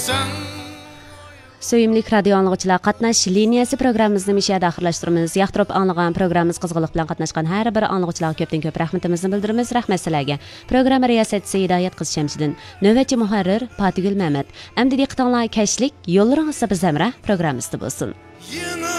Söyümlük radio anlıqçılar qatnaş liniyası programımızı müşahede axırlaşdırımız. Yaxtırıp anlığan programımız qızğılıq bilan qatnaşqan hər bir anlıqçılar köpdən köp rəhmətimizni bildirimiz. Rəhmət sizlərə. Proqram riyasətçisi Hidayət qız Şəmşidin, növbətçi müharrir Fatigül Məhəmməd. Əmdi diqqətinizə kəşlik yollarınızda biz əmrə proqramımızda bolsun.